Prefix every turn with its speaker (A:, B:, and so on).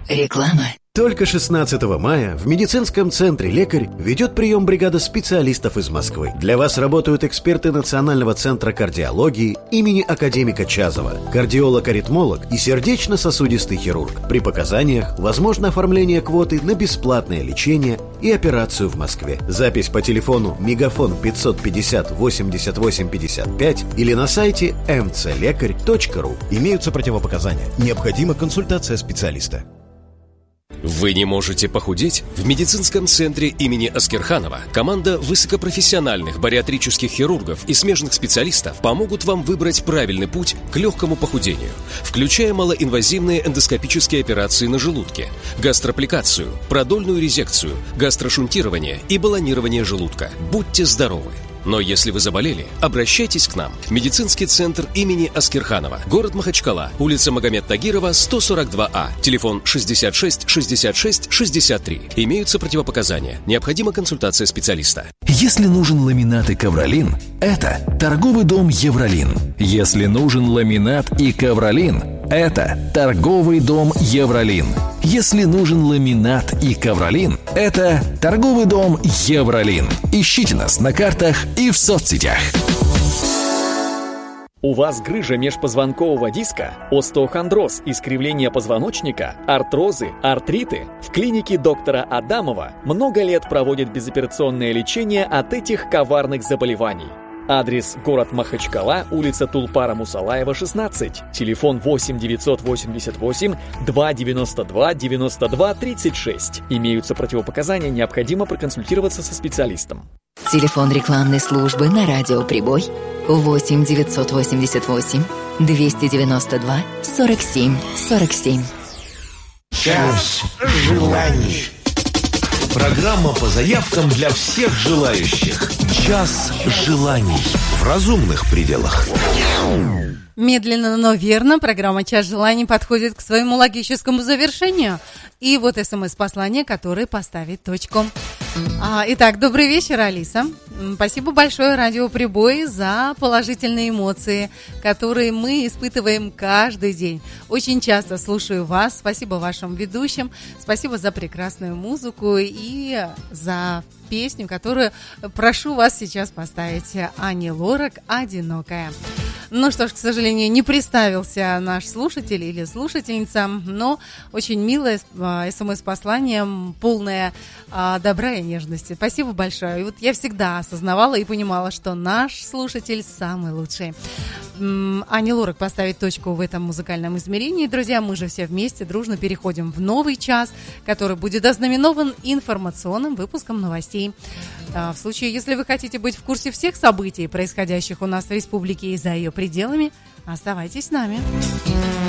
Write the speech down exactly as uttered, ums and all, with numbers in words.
A: Реклама.
B: Только шестнадцатого мая в медицинском центре «Лекарь» ведет прием бригада специалистов из Москвы. Для вас работают эксперты Национального центра кардиологии имени академика Чазова, кардиолог-аритмолог и сердечно-сосудистый хирург. При показаниях возможно оформление квоты на бесплатное лечение и операцию в Москве. Запись по телефону мегафон пятьсот пятьдесят восемьдесят восемь пятьдесят пять или на сайте эм цэ лекарь точка ру. Имеются противопоказания. Необходима консультация специалиста.
C: Вы не можете похудеть? В медицинском центре имени Аскерханова команда высокопрофессиональных бариатрических хирургов и смежных специалистов помогут вам выбрать правильный путь к легкому похудению, включая малоинвазивные эндоскопические операции на желудке, гастроаппликацию, продольную резекцию, гастрошунтирование и баллонирование желудка. Будьте здоровы! Но если вы заболели, обращайтесь к нам. Медицинский центр имени Аскерханова. Город Махачкала. Улица Магомед Тагирова, сто сорок два А. Телефон шестьдесят шесть шестьдесят шесть шестьдесят три. Имеются противопоказания. Необходима консультация специалиста.
D: Если нужен ламинат и ковролин, это торговый дом Евролин. Если нужен ламинат и ковролин, это торговый дом Евролин. Если нужен ламинат и ковролин, это торговый дом Евролин. Ищите нас на картах и в соцсетях.
E: У вас грыжа межпозвонкового диска, остеохондроз, искривление позвоночника, артрозы, артриты? В клинике доктора Адамова много лет проводят безоперационное лечение от этих коварных заболеваний. Адрес: город Махачкала, улица Тулпара Мусалаева, шестнадцать. Телефон восемь девятьсот восемьдесят восемь двести девяносто два девяносто два тридцать шесть. Имеются противопоказания, необходимо проконсультироваться со специалистом.
A: Телефон рекламной службы на радио «Прибой» восемь девятьсот восемьдесят восемь двести девяносто два сорок семь сорок семь.
F: Час желаний. Программа по заявкам для всех желающих. Час желаний. В разумных пределах.
G: Медленно, но верно, программа «Час желаний» подходит к своему логическому завершению. И вот смс-послание, которое поставит точку. А, итак, добрый вечер, Алиса. Спасибо большое «Радио Прибой» за положительные эмоции, которые мы испытываем каждый день. Очень часто слушаю вас. Спасибо вашим ведущим. Спасибо за прекрасную музыку и за песню, которую прошу вас сейчас поставить. Ани Лорак «Одинокая». Ну что ж, к сожалению, не представился наш слушатель или слушательница, но очень милое смс-послание, полное а, добра и нежности. Спасибо большое. И вот я всегда осознавала и понимала, что наш слушатель самый лучший. Ани Лорак поставит точку в этом музыкальном измерении. Друзья, мы же все вместе дружно переходим в новый час, который будет ознаменован информационным выпуском новостей. В случае, если вы хотите быть в курсе всех событий, происходящих у нас в республике и за ее пределами, оставайтесь с нами.